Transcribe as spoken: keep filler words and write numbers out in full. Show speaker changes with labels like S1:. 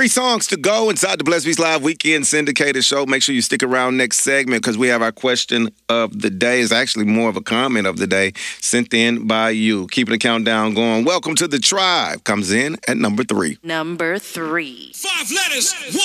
S1: Three songs to go inside the Blessed Beats Live Weekend Syndicated Show. Make sure you stick around next segment because we have our question of the day. It's actually more of a comment of the day sent in by you. Keeping the countdown going. Welcome to the Tribe comes in at number three.
S2: Number three.
S3: Five letters. One.